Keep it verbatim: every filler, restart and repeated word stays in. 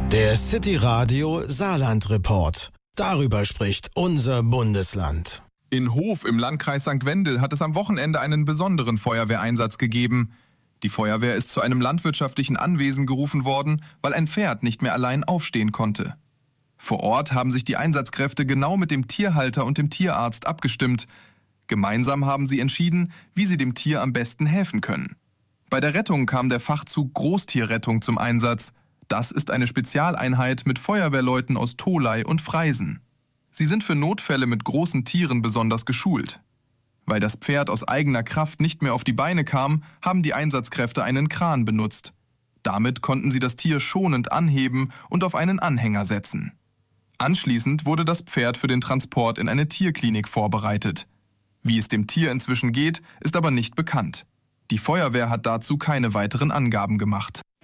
Der City Radio Saarland Report. Darüber spricht unser Bundesland. In Hof im Landkreis Sankt Wendel hat es am Wochenende einen besonderen Feuerwehreinsatz gegeben. Die Feuerwehr ist zu einem landwirtschaftlichen Anwesen gerufen worden, weil ein Pferd nicht mehr allein aufstehen konnte. Vor Ort haben sich die Einsatzkräfte genau mit dem Tierhalter und dem Tierarzt abgestimmt. Gemeinsam haben sie entschieden, wie sie dem Tier am besten helfen können. Bei der Rettung kam der Fachzug Großtierrettung zum Einsatz. Das ist eine Spezialeinheit mit Feuerwehrleuten aus Tholey und Freisen. Sie sind für Notfälle mit großen Tieren besonders geschult. Weil das Pferd aus eigener Kraft nicht mehr auf die Beine kam, haben die Einsatzkräfte einen Kran benutzt. Damit konnten sie das Tier schonend anheben und auf einen Anhänger setzen. Anschließend wurde das Pferd für den Transport in eine Tierklinik vorbereitet. Wie es dem Tier inzwischen geht, ist aber nicht bekannt. Die Feuerwehr hat dazu keine weiteren Angaben gemacht.